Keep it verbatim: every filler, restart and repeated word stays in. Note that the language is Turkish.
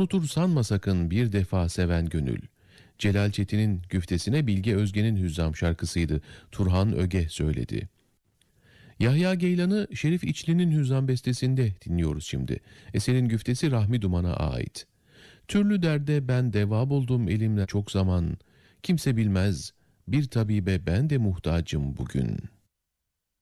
Unutur sanma sakın bir defa seven gönül. Celal Çetin'in güftesine Bilge Özge'nin Hüzzam şarkısıydı. Turhan Öge söyledi. Yahya Geylan'ı Şerif İçli'nin Hüzzam bestesinde dinliyoruz şimdi. Eserin güftesi Rahmi Duman'a ait. Türlü derde ben deva buldum elimle çok zaman. Kimse bilmez bir tabibe ben de muhtacım bugün.